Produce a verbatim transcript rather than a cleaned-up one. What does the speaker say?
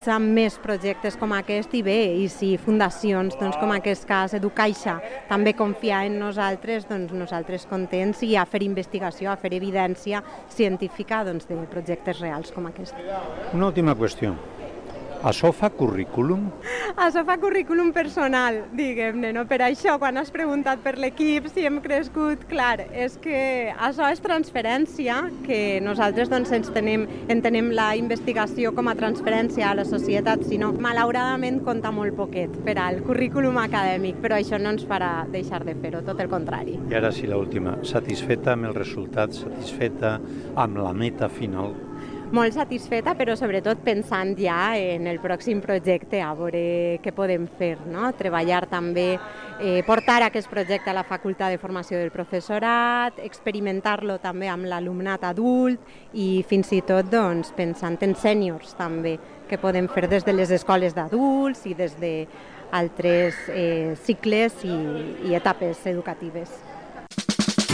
Amb més projectes com aquest i bé, i si fundacions doncs, com aquest cas Educaixa també confia en nosaltres, doncs nosaltres contents i a fer investigació, a fer evidència científica doncs, de projectes reals com aquest. Una última qüestió. Això fa currículum? Això fa currículum personal, diguem-ne, no? Per això, quan has preguntat per l'equip, si hem crescut, clar, és que això és transferència, que nosaltres doncs, ens tenem, entenem la investigació com a transferència a la societat, sinó malauradament compta molt poquet per al currículum acadèmic, però això no ens farà deixar de fer-ho, tot el contrari. I ara sí, l'última. Satisfeta amb els resultats, satisfeta amb la meta final? Molt satisfeta, però sobretot pensant ja en el pròxim projecte, a veure què podem fer, no? Treballar també, eh, portar aquest projecte a la Facultat de Formació del Professorat, experimentar-lo també amb l'alumnat adult i fins i tot doncs, pensant en sèniors també, que podem fer des de les escoles d'adults i des d'altres eh, cicles i, i etapes educatives.